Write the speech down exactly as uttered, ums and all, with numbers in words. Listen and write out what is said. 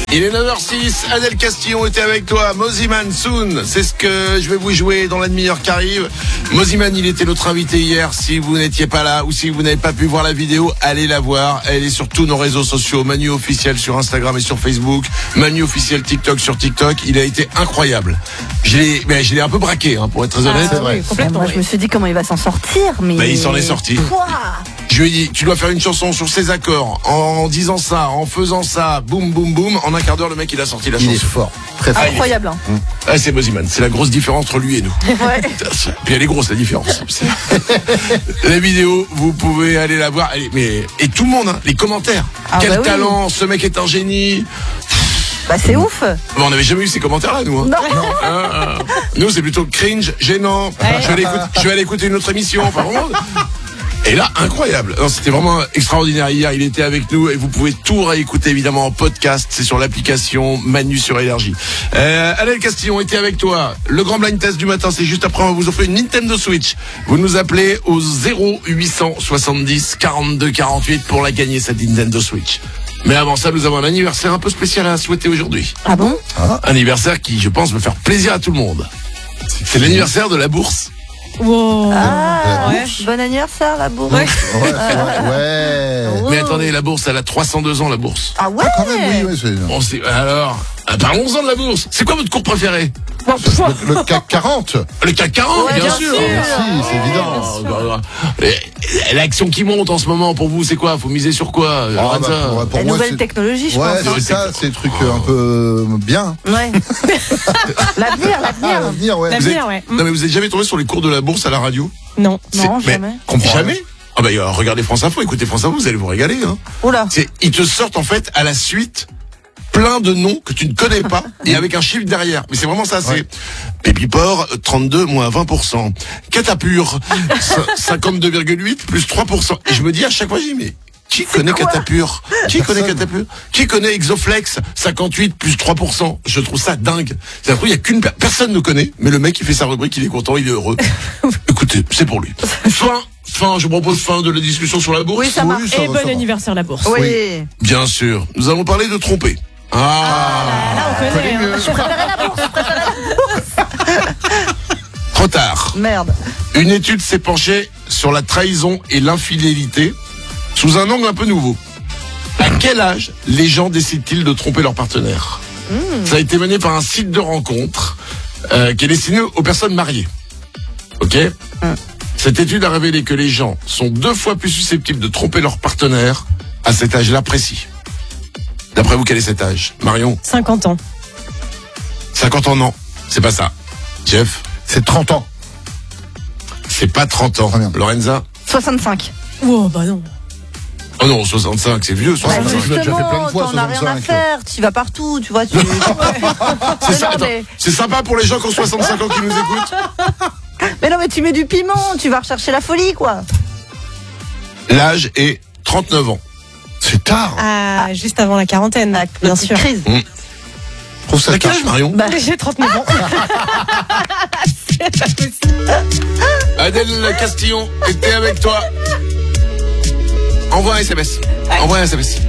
Il est neuf heures six, Adèle Castillon était avec toi. Moziman Soon, c'est ce que je vais vous jouer dans la demi-heure qui arrive. Moziman, il était notre invité hier. Si vous n'étiez pas là ou si vous n'avez pas pu voir la vidéo, allez la voir. Elle est sur tous nos réseaux sociaux. Manu officiel sur Instagram et sur Facebook. Manu officiel TikTok sur TikTok. Il a été incroyable. Je l'ai, mais je l'ai un peu braqué, hein, pour être très honnête. Ah, c'est vrai. Ah, moi, je me suis dit comment il va s'en sortir, mais. Bah, il s'en est sorti. Pouah. Je lui ai dit, tu dois faire une chanson sur ces accords, en disant ça, en faisant ça, boum, boum, boum. En un quart d'heure, le mec, il a sorti la Il chanson. est fort, très fort. Incroyable. Hein. Mmh. Ah, c'est Moziman, c'est la grosse différence entre lui et nous. Ouais. Puis elle est grosse, la différence. La vidéo, vous pouvez aller la voir. Allez, mais et tout le monde, hein, les commentaires. Ah, Quel bah oui. talent, ce mec est un génie. Bah c'est ouf. Bon, on n'avait jamais eu ces commentaires-là, nous. Hein. Non. Ah, ah. Nous, c'est plutôt cringe, gênant. Ouais. Je vais aller écouter, je vais aller écouter une autre émission. Enfin, vraiment. Et là, incroyable. Non, c'était vraiment extraordinaire hier. Il était avec nous et vous pouvez tout réécouter évidemment en podcast. C'est sur l'application Manu sur Énergie. Euh, Adèle Castillon était avec toi. Le grand blind test du matin, c'est juste après. On va vous offrir une Nintendo Switch. Vous nous appelez au zéro huit cent soixante-dix quarante-deux quarante-huit pour la gagner, cette Nintendo Switch. Mais avant ça, nous avons un anniversaire un peu spécial à souhaiter aujourd'hui. Ah bon? Un anniversaire qui, je pense, va faire plaisir à tout le monde. C'est l'anniversaire de la bourse. Wow. Ah, Ouais. bon anniversaire la bourse. Ouais. Ouais, ouais. Oh. Mais attendez, la bourse, elle a trois cent deux ans, la bourse. Ah ouais. Quand même, oui, oui, c'est... Bon, c'est, alors, ah, parlons-en de la bourse. C'est quoi votre cours préféré? Le, le C A C quarante. Le C A C quarante, Ouais, bien, bien sûr. sûr. Merci, c'est évident. Oh, bah, bah. Et L'action qui monte en ce moment, pour vous, c'est quoi? Faut miser sur quoi, Ah, Lorenza? bah, pour, pour La moi, nouvelle c'est... technologie, je Ouais, pense. c'est ça, c'est des trucs euh, un peu euh, bien. Ouais. L'avenir, Ah, l'avenir. l'avenir, ouais. La Vous êtes- bière, ouais. Non, mais vous êtes jamais tombé sur les cours de la bourse à la radio? Non. Non, C'est- mais- jamais. Comprends Jamais? Ah bah, euh, regardez France Info, écoutez France Info, vous allez vous régaler, hein. Oula. C'est, ils te sortent, en fait, à la suite, plein de noms que tu ne connais pas et avec un chiffre derrière. Mais c'est vraiment ça, c'est Ouais. Pépiport, trente-deux moins vingt pour cent. Catapure, cinquante-deux virgule huit plus trois pour cent. Et je me dis à chaque fois, je dis, mais qui connaît quoi Catapure? Qui connaît Catapure? Qui connaît Exoflex, cinquante-huit plus trois pour cent? Je trouve ça dingue. C'est-à-dire qu'il y a qu'une per- personne ne connaît, mais le mec, il fait sa rubrique, il est content, il est heureux. Écoutez, c'est pour lui. Fin, fin, je propose fin de la discussion sur la bourse. Oui, ça marche. Oui, ça Et va, bon ça va. anniversaire, la bourse. Oui. Bien sûr. Nous allons parler de tromper. Ah, Là, on connaît. hein. Je préférais la bourse. je préférais la bourse. trop tard. Merde. Une étude s'est penchée sur la trahison et l'infidélité sous un angle un peu nouveau. À quel âge les gens décident-ils de tromper leur partenaire? Ça a été mené par un site de rencontre euh, qui est destiné aux personnes mariées. Ok? Cette étude a révélé que les gens sont deux fois plus susceptibles de tromper leur partenaire à cet âge-là précis. D'après vous, quel est cet âge? Marion? cinquante ans. cinquante ans, non. C'est pas ça. Jeff? C'est trente ans. C'est pas trente ans. Très bien. Lorenza? soixante-cinq. Oh, bah non. Oh non, soixante-cinq, c'est vieux, Bah, soixante-cinq. je l'ai déjà fait plein de justement, fois, t'en as rien à soixante-cinq. faire. Tu vas partout, tu vois. Tu... C'est Mais ça, non, attends, mais- c'est sympa pour les gens qui ont soixante-cinq ans qui nous écoutent. mais non, mais tu mets du piment. Tu vas rechercher la folie, quoi. L'âge est trente-neuf ans. C'est tard. Ah, juste avant la quarantaine, La bien petite sûr. crise. Je trouve ça T'as quel tard. âge, Marion? Bah, J'ai trente-neuf ans. C'est pas possible. Adèle Castillon était avec toi. Envoie un S M S. Envoie un S M S.